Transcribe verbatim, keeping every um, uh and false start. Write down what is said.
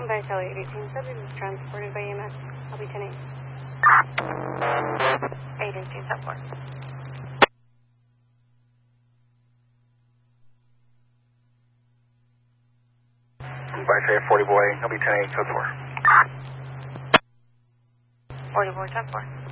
by Charlie eighteen subject is transported by E M S. I'll be ten eight. eighteen sub four. By say forty boy, I'll be ten eight sub four. forty boy sub four.